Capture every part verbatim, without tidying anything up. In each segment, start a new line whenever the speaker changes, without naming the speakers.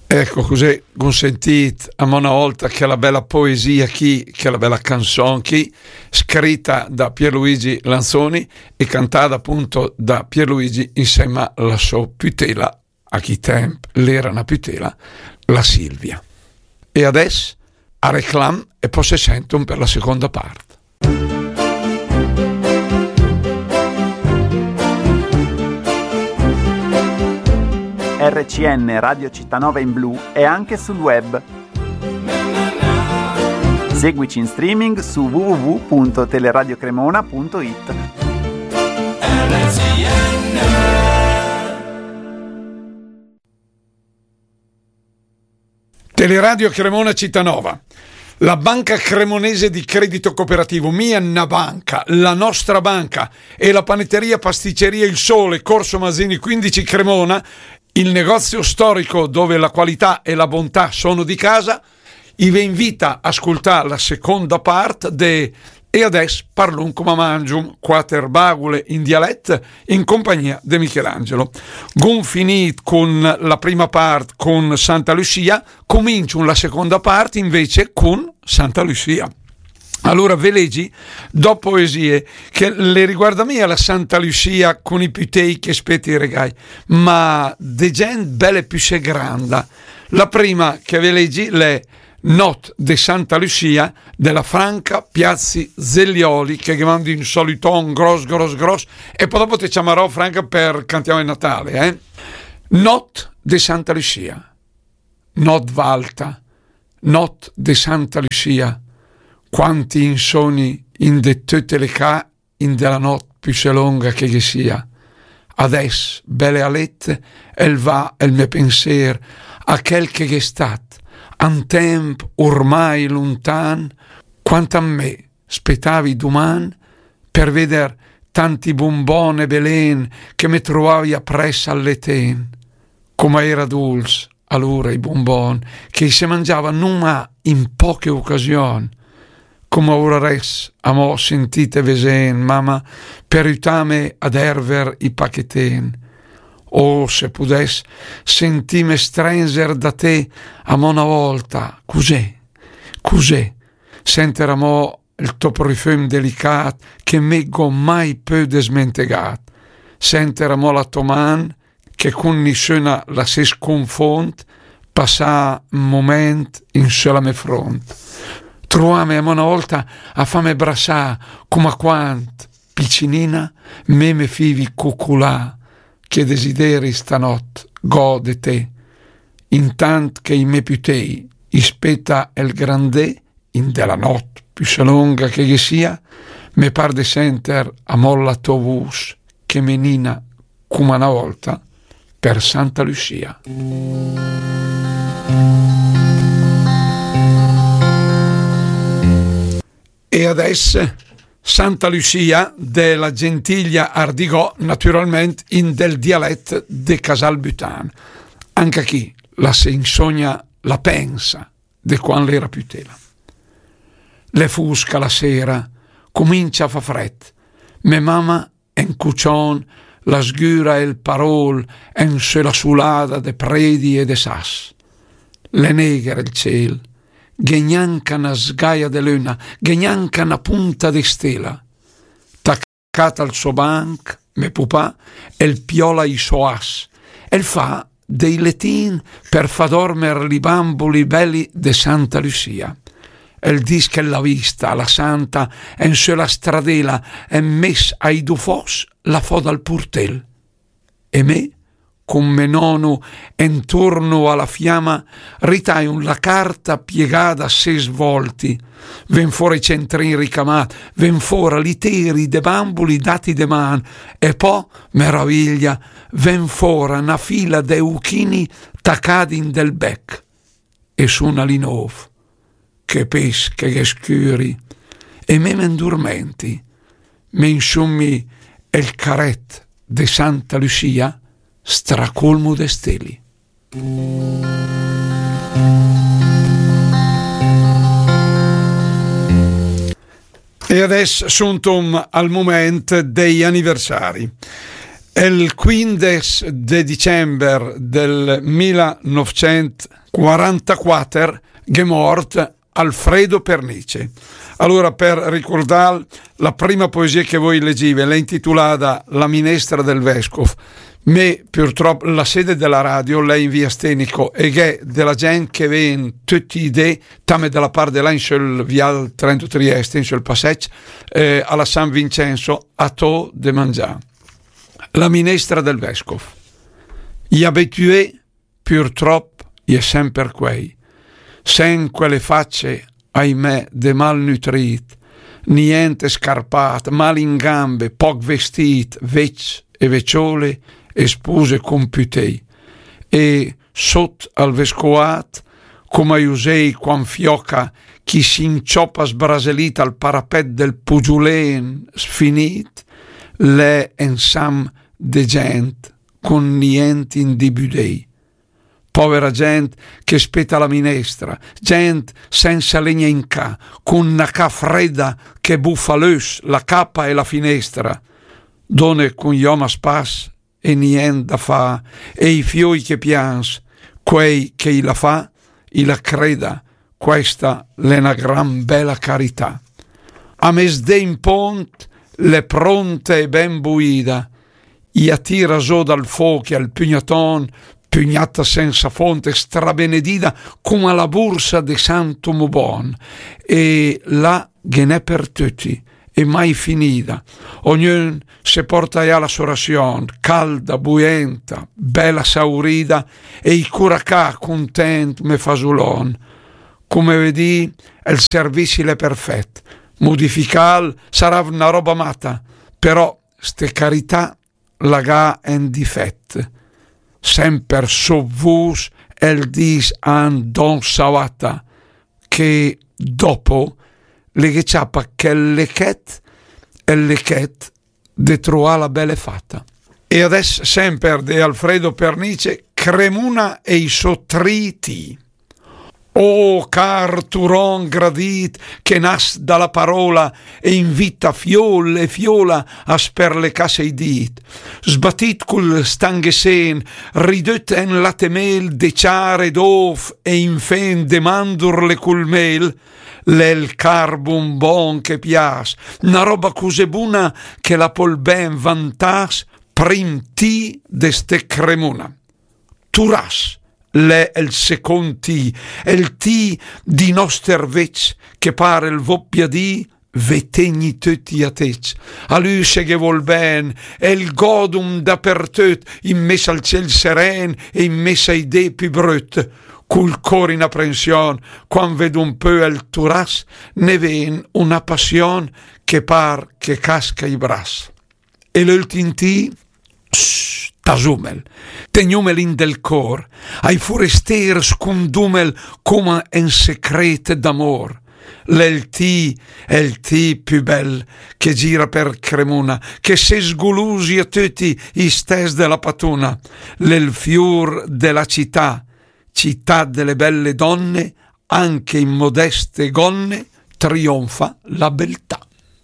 Ecco, così consentite a una volta che la bella poesia chi, che la bella canzone chi, scritta da Pierluigi Lanzoni e cantata appunto da Pierluigi insieme alla sua putela, a chi temp l'era una putela, la Silvia. E adesso a reclam e poi si sentono per la seconda parte.
R C N Radio Cittanova in blu è anche sul web. Seguici in streaming su w w w punto teleradiocremona punto it.
Teleradio Cremona Cittanova. La banca cremonese di credito cooperativo Mia Na Banca, la nostra banca, e la panetteria pasticceria Il Sole, Corso Masini quindici Cremona, il negozio storico dove la qualità e la bontà sono di casa, vi invita a ascoltare la seconda parte de E adesso parlun come mangium, quater bagule in dialetto in compagnia di Michelangelo. Gun finit con la prima parte con Santa Lucia, comincio la seconda parte invece con Santa Lucia. Allora ve leggi do poesie che le riguarda mia la Santa Lucia con i putei che spetti i regai, ma de gente belle più se granda. La prima che ve leggi le Not de Santa Lucia della Franca Piazzi Zellioli che mandi in soliton gros gros gros e poi dopo ti chiamerò Franca per cantiamo il Natale, eh? Not de Santa Lucia, not valta, not de Santa Lucia, quanti insonni in de tutte le ca in della not più se longa che che sia. Adesso belle alette el va el mio pensier a quel che è stat un tempo ormai lontan, quanto a me spettavi doman per veder tanti bombone belen che mi trovavi appresso alle ten, come era dulce allora i bombon che si mangiava non ma in poche occasioni, come ora res a mo sentite vesen mamma per aiutame ad erver i pacchetten. Oh, se pudesse sentime strenzer da te a mo una volta, cos'è, cos'è, sentere a mo il tuo profumo delicato che meggo mai più desmentegat, sentere a mo la tua man che con nessuna la si sconfont, passa un momento in sulla me front. Trovame a mo una volta a fame brassà come a quant, piccinina, me me fivi cuculà, che desideri stanotte gode te, intant che i me putei ispetta el grande in della not più se longa che che sia, me par de senter a molla to vus che menina come una volta per Santa Lucia. E adesso Santa Lucia della Gentiglia Ardigò, naturalmente in del dialetto de Casal Butan. Anche chi la se insogna la pensa de quando era più tela. Le fusca la sera, comincia a fa fred. Me mamma en cuccion la sgura il parol en se la sulada de predi e de sas. Le negre il ciel, ghegnanca una sgaia de luna, ghegnanca una punta di stella. Taccata al suo banc, me pupà, el piola i soas, el fa dei letin per fa dormer li bamboli belli de Santa Lucia. El dis che la vista, la santa, en se la stradela, en mes ai dufos la fo dal purtel. E me, con me nono intorno alla fiamma, ritaiun la carta piegata a sei svolti, ven fuori i centrini ricamati, ven fuori literi de bamboli dati de man, e po, meraviglia, ven fuori una fila de uchini taccati in del bec, e su una linov, che pesche che scuri, e me mendurmenti, me insummi el caret de Santa Lucia, stracolmo de steli. E adesso suntum al momento degli anniversari. Il quindici di dicembre del millenovecentoquarantaquattro è morto Alfredo Pernice. Allora, per ricordare la prima poesia che voi leggevi, l'è intitolata La minestra del vescovo. Me purtroppo la sede della radio lei in via Stenico e che della gente che viene tutti i dei tame dalla parte della in sul vial Trento Trieste in sul passaggio eh, alla San Vincenzo a to de mangiare. La minestra del vescovo. Gli abitué purtroppo è sempre quei sen quelle facce ahimè de malnutrit, niente scarpat, mal in gambe, poc vestit, vec e veciole e spuse computei, e sot al vescoat, come aiusei quan fioca chi si incioppa sbraselita al parapet del pugiulen sfinit, le ensam de gent con niente in dibudei. Povera gente che spetta la minestra, gente senza legna in ca, con una ca fredda che buffa l'us, la cappa e la finestra, donne con gli oma spas e niente da fa, e i fioi che pians, quei che la fa, i la creda, questa è una gran bella carità. A mesde in pont, le pronte e ben buida, i attira so dal fuoco al pugnaton, pugnata senza fonte, strabenedida come la borsa de Santo Mubon, e là che n'è per tutti, e mai finita. Ognuno se porta a la sua razione, calda, buenta, bella saurida, e i curacà content me fasulon. Come vedi, il servizio è perfetto. Modifical sarà una roba matta, però ste carità la ga en difetto. Sempre sovvus el dis an don savata che dopo le che ciappa che il lechet e il lechet de trova la belle fatta. E adesso sempre de Alfredo Pernice Cremuna e i sottriti. O car turon gradit che nas dalla parola e invita fiol e fiola a sper le case i dit, sbatit col stanghesen, ridot en la temel de ciare d'of e infen demandur le cul mel, l'el carbon bon che pias, na roba cose buna che la pol ben vantas prim ti deste Cremuna. Turas le il secondi, il ti di noster vec, che pare il voppia di vetegni tutti a tec. A lui se che vol ben, e il godum dappertut, in messa al ciel seren e in messa ai dei più brut. Col cor in apprension, quan vedo un peu il turas, ne ven una passion che par che casca i bras. E l'ultim ti, tasumel, tegnumel in del cor, ai forestier scundumel come en secrete d'amor. L'el ti è il ti più bel che gira per Cremuna, che se sgulusi a tutti i stes della patuna, l'el fior della città, città delle belle donne, anche in modeste gonne trionfa la beltà.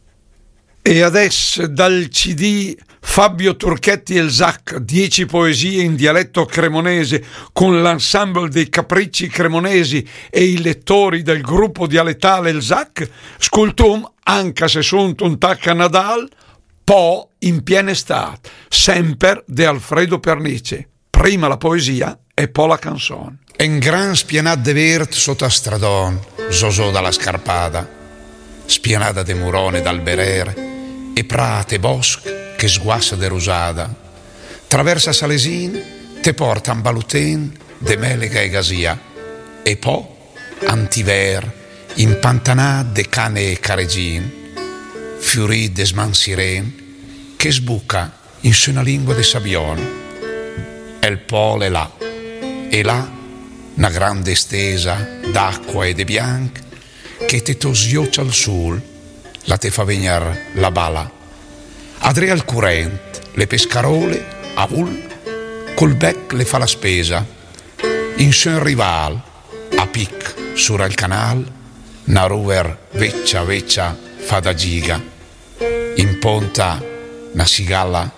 E adesso dal C D Fabio Turchetti e il Zac, dieci poesie in dialetto cremonese con l'ensemble dei Capricci Cremonesi e i lettori del gruppo dialettale il Zac, scultum, anche se sunt un tacca Nadal, po' in piena estate, sempre de Alfredo Pernice. Prima la poesia e poi la canzone.
En gran spianat de vert sotto a stradon, zozò dalla scarpada, spianata de murone d'alberer, e prate bosc che sguassa de rosada, traversa Salesin, te porta un baluten de melega e gasia, e po' antiver, impantanat de cane e caregin, fiurit de smansiren, che sbuca in su una lingua de sabion, e il pole là, e là, una grande stesa d'acqua e de bianc, che te to schioccia al sul, la te fa venir la bala. Adre al current, le pescarole, a vul, col bec le fa la spesa. In son rival, a pic, sura il canal, na ruver veccia veccia fa da giga. In ponta, na sigalla,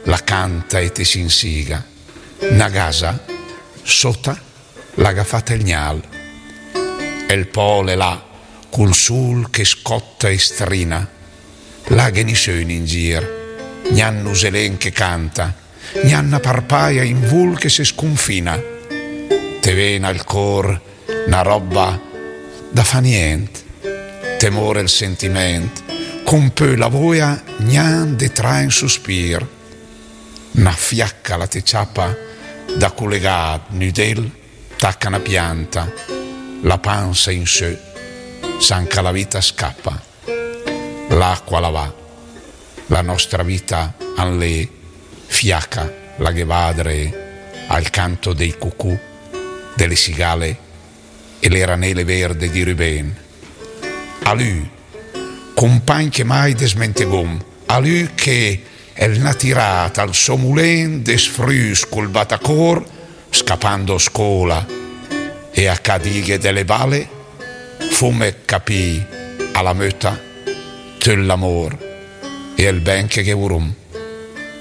la canta e te si insiga. Na casa, sota, la gafata il gnal. E il pole là, col sul che scotta e strina, là che ni söni in gir, gnannu zelen che canta, gnanna parpaia in vul che se sconfina. Te vena il cor, na roba da fa niente, temore il sentimento, con peu la voia gnan detrae un sospir, na fiacca la te ciappa da collegat nudel, tacca una pianta, la panza in sé, sanca la vita scappa, l'acqua la va, la nostra vita an lì, fiacca la che vadre al canto dei cucù, delle cigale e le ranele verde di Ruben. A lui, compagn che mai desmentegom, a lui che è natirata al suo mulen des frus col batacor, scappando scola e a cadighe delle vale, fume capì alla meta, te l'amor e il ben che che urum.